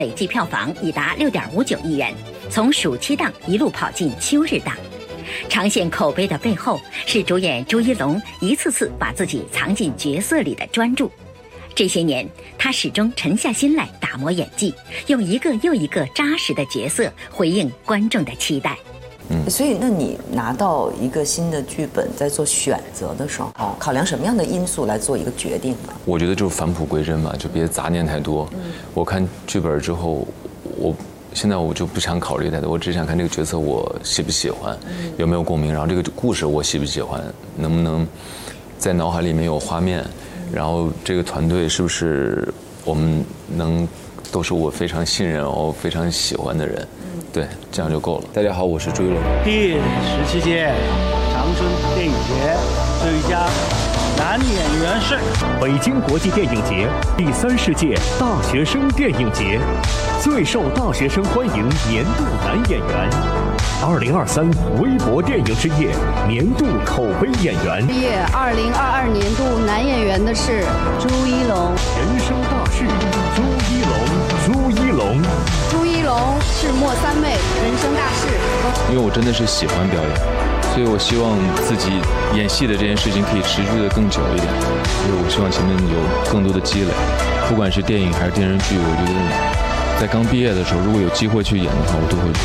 累计票房已达6.59亿元，从暑期档一路跑进秋日档。长线口碑的背后，是主演朱一龙一次次把自己藏进角色里的专注。这些年，他始终沉下心来打磨演技，用一个又一个扎实的角色回应观众的期待。 所以，那你拿到一个新的剧本，在做选择的时候，考量什么样的因素来做一个决定呢？ 我觉得就是返璞归真嘛，就别杂念太多。我看剧本之后，现在我就不想考虑太多，我只想看这个角色我喜不喜欢，有没有共鸣，然后这个故事我喜不喜欢，能不能在脑海里面有画面，然后这个团队是不是我们都是我非常信任非常喜欢的人。对，这样就够了。大家好，我是朱一龙。 第17届长春电影节最佳男演员是北京国际电影节第30届大学生电影节最受大学生欢迎年度男演员，2023微博电影之夜年度口碑演员。 2022年度男演员的是朱一龙。 人生大事，朱一龙。 朱一龙是莫三妹，人生大事。 因为我真的是喜欢表演，所以我希望自己演戏的这件事情可以持续的更久一点。所以我希望前面有更多的积累，不管是电影还是电视剧，我觉得在刚毕业的时候，如果有机会去演的话，我都会去。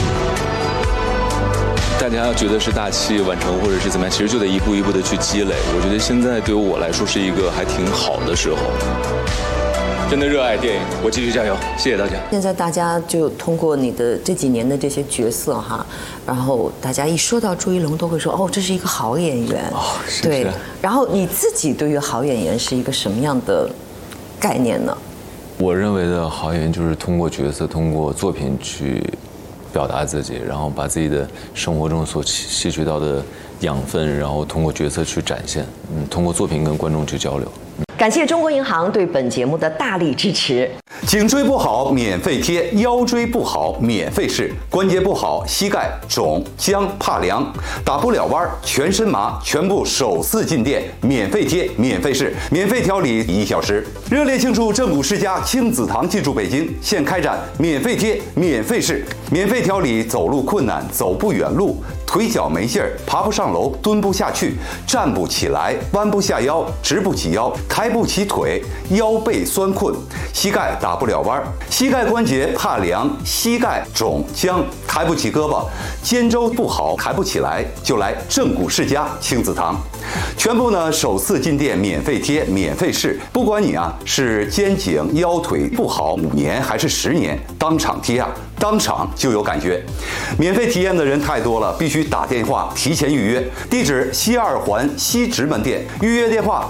大家觉得是大器晚成或者是怎么样，其实就得一步一步的去积累。我觉得现在对于我来说是一个还挺好的时候。真的热爱电影，我继续加油，谢谢大家。 现在大家就通过你的这几年的这些角色哈，然后大家一说到朱一龙都会说这是一个好演员。 是。 对。然后你自己对于好演员是一个什么样的概念呢？ 我认为的好演员就是通过角色、通过作品去表达自己，然后把自己的生活中所吸取到的养分，然后通过角色去展现，通过作品跟观众去交流。 感谢中国银行对本节目的大力支持。 颈椎不好免费贴，腰椎不好免费试，关节不好膝盖肿僵怕凉打不了弯全身麻，全部首次进店免费贴免费试，免费调理1小时。热烈庆祝正骨世家亲子堂进驻北京，现开展免费贴免费试，免费调理走路困难、走不远路、腿脚没劲儿、爬不上楼、蹲不下去、站不起来、弯不下腰、直不起腰、抬不起腿、腰背酸困、膝盖打不了弯、膝盖关节怕凉、膝盖肿僵、抬不起胳膊、肩周不好抬不起来，就来正骨世家亲子堂。全部呢首次进店免费贴免费试，不管你是肩颈腰腿不好5年还是10年，当场贴当场就有感觉。免费体验的人太多了，必须打电话提前预约。地址西2环西直门店，预约电话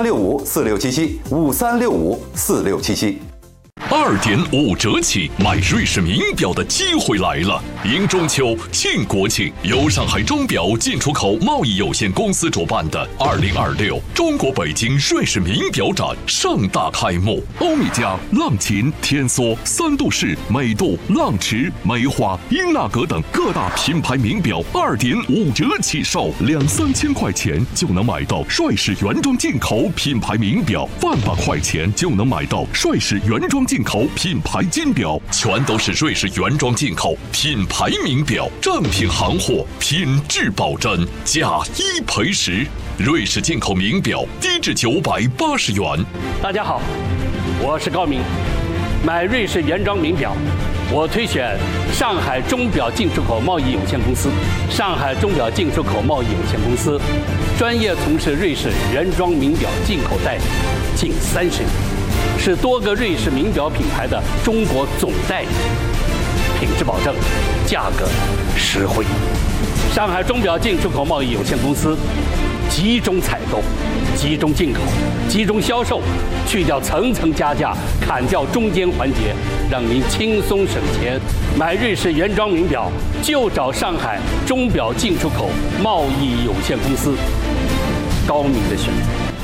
5365467753654677。 2.5折起买瑞士名表的机会来了！迎中秋、庆国庆，由上海钟表进出口贸易有限公司主办的2026中国北京瑞士名表展盛大开幕。欧米茄、浪琴、天梭、三度式、美度、浪驰、梅花、英纳格等各大品牌名表2.5折起售，2-3千块钱就能买到瑞士原装进口品牌名表，100块钱就能买到瑞士原装进口品牌金表，全都是瑞士原装进口品牌名表，正品行货，品质保真，价1赔10。瑞士进口名表低至980元。 大家好，我是高明。买瑞士原装名表，我推选上海钟表进出口贸易有限公司。上海钟表进出口贸易有限公司专业从事瑞士原装名表进口代理近30年，是多个瑞士名表品牌的中国总代理，品质保证，价格实惠。上海钟表进出口贸易有限公司集中采购、集中进口、集中销售，去掉层层加价，砍掉中间环节，让您轻松省钱。买瑞士原装名表就找上海钟表进出口贸易有限公司，高明的选择。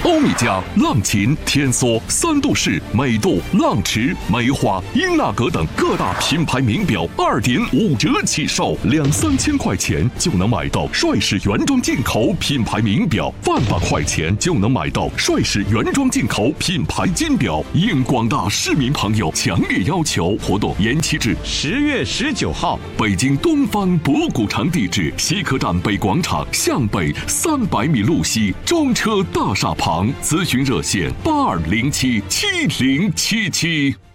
欧米茄、浪琴、天梭、三度式、美度、浪驰、梅花、英纳格等各大品牌名表2.5折起售，2-3千块钱就能买到帅士原装进口品牌名表，1万块钱就能买到帅士原装进口品牌金表。应广大市民朋友强烈要求，活动延期至 10月19号。 北京东方博古城地址：西客站北广场向北300米路西中车大厦旁。咨询热线：82077077。